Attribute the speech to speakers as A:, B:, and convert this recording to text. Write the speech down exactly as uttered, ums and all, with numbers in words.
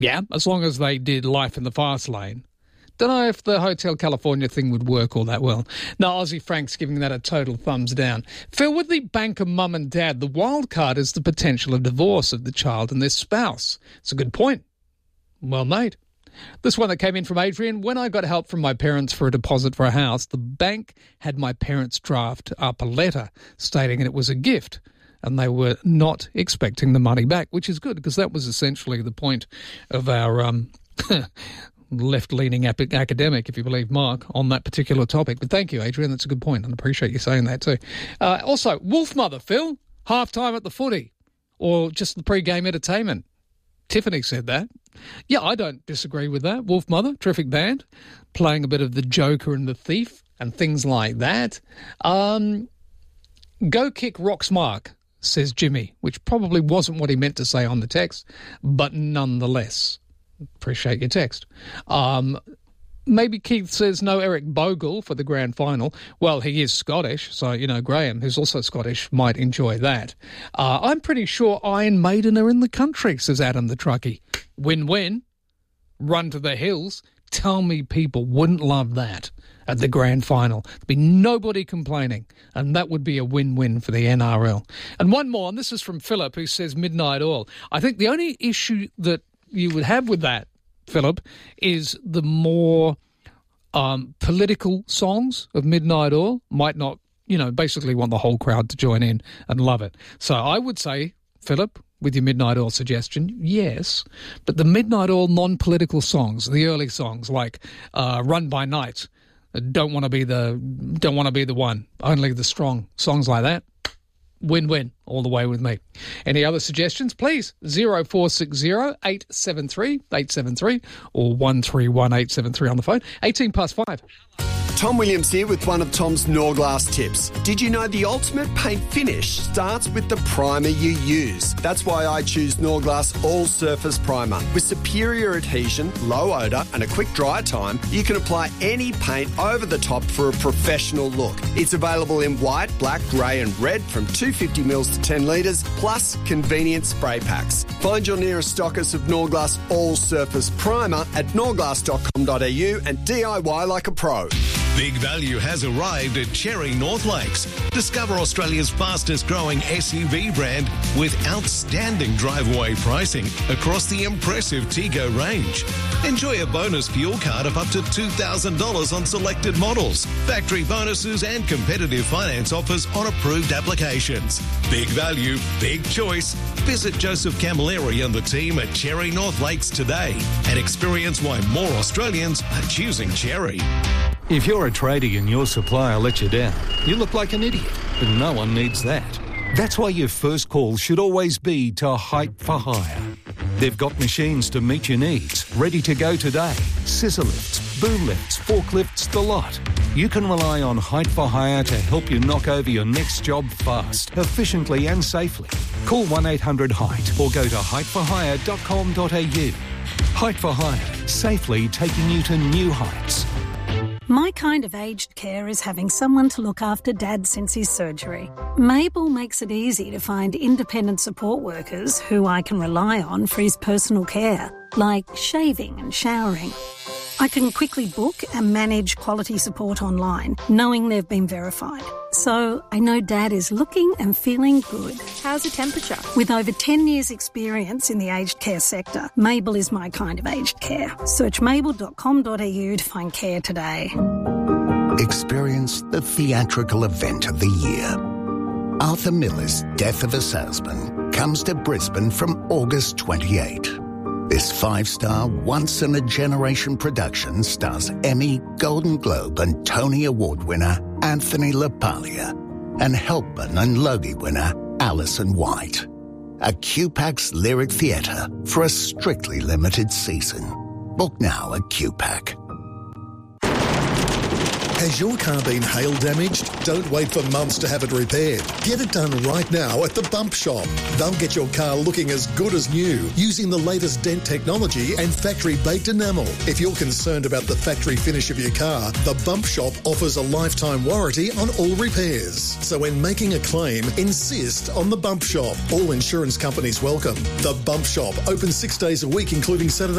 A: Yeah, as long as they did Life in the Fast Lane. Don't know if the Hotel California thing would work all that well. No, Aussie Frank's giving that a total thumbs down. Phil, with the banker mum and dad, the wild card is the potential of divorce of the child and their spouse. It's a good point. Well made. This one that came in from Adrian. When I got help from my parents for a deposit for a house, the bank had my parents draft up a letter stating it was a gift and they were not expecting the money back, which is good because that was essentially the point of our um, left-leaning ap- academic, if you believe Mark, on that particular topic. But thank you, Adrian. That's a good point, and I appreciate you saying that too. Uh, also, Wolf Mother, Phil, half-time at the footy or just the pre-game entertainment. Tiffany said that. Yeah, I don't disagree with that. Wolf Mother, terrific band, playing a bit of the Joker and the Thief and things like that. Um, go kick Rock's Mark, says Jimmy, which probably wasn't what he meant to say on the text, but nonetheless, appreciate your text. Um, maybe Keith says no Eric Bogle for the grand final. Well, he is Scottish, so, you know, Graham, who's also Scottish, might enjoy that. Uh, I'm pretty sure Iron Maiden are in the country, says Adam the Truckie. Win-win. Run to the hills. Tell me people wouldn't love that at the grand final. There'd be nobody complaining, and that would be a win-win for the N R L. And one more, and this is from Philip, who says Midnight Oil. I think the only issue that you would have with that, Philip, is the more um, political songs of Midnight Oil might not, you know, basically want the whole crowd to join in and love it. So I would say, Philip, with your Midnight Oil suggestion, yes, but the Midnight Oil non-political songs, the early songs like uh, Run by Night, Don't Want to Be the Don't Want to Be the One, Only the Strong, songs like that, win-win all the way with me. Any other suggestions, please? zero four six zero, eight seven three, eight seven three or one three one, eight seven three on the phone. eighteen past five.
B: Tom Williams here with one of Tom's Norglass tips. Did you know the ultimate paint finish starts with the primer you use? That's why I choose Norglass All Surface Primer. With superior adhesion, low odour and a quick dry time, you can apply any paint over the top for a professional look. It's available in white, black, grey and red from two hundred fifty mils to ten litres, plus convenient spray packs. Find your nearest stockist of Norglass All Surface Primer at norglass dot com dot a u and D I Y like a pro.
C: Big value has arrived at Cherry North Lakes. Discover Australia's fastest growing S U V brand with outstanding drive-away pricing across the impressive Tego range. Enjoy a bonus fuel card of up to two thousand dollars on selected models, factory bonuses and competitive finance offers on approved applications. Big value, big choice. Visit Joseph Camilleri and the team at Cherry North Lakes today and experience why more Australians are choosing Cherry.
D: If you're a tradie and your supplier lets you down, you look like an idiot, but no one needs that. That's why your first call should always be to Height for Hire. They've got machines to meet your needs, ready to go today. Scissor lifts, boom lifts, forklifts, the lot. You can rely on Height for Hire to help you knock over your next job fast, efficiently and safely. Call one eight hundred height or go to height for hire dot com dot a u. Height for Hire, safely taking you to new heights.
E: My kind of aged care is having someone to look after Dad since his surgery. Mabel makes it easy to find independent support workers who I can rely on for his personal care, like shaving and showering. I can quickly book and manage quality support online, knowing they've been verified. So I know Dad is looking and feeling good.
F: How's the temperature?
E: With over ten years experience in the aged care sector, Mabel is my kind of aged care. Search mabel dot com dot a u to find care today.
G: Experience the theatrical event of the year. Arthur Miller's Death of a Salesman comes to Brisbane from August twenty-eighth. This five-star, once-in-a-generation production stars Emmy, Golden Globe and Tony Award winner Anthony LaPaglia and Helpman and Logie winner Alison White. A Q PAC's Lyric Theatre for a strictly limited season. Book now at Q PAC.
F: Has your car been hail damaged? Don't wait for months to have it repaired. Get it done right now at the Bump Shop. They'll get your car looking as good as new using the latest dent technology and factory-baked enamel. If you're concerned about the factory finish of your car, the Bump Shop offers a lifetime warranty on all repairs. So when making a claim, insist on the Bump Shop. All insurance companies welcome. The Bump Shop, open six days a week, including Saturday